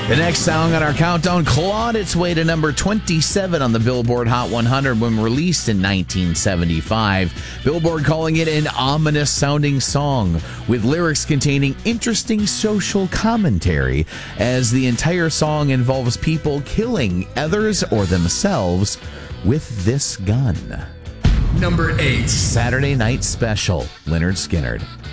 The next song on our countdown clawed its way to number 27 on the Billboard Hot 100 when released in 1975. Billboard calling it an ominous-sounding song with lyrics containing interesting social commentary, as the entire song involves people killing others or themselves with this gun. Number 8. Saturday Night Special, Lynyrd Skynyrd.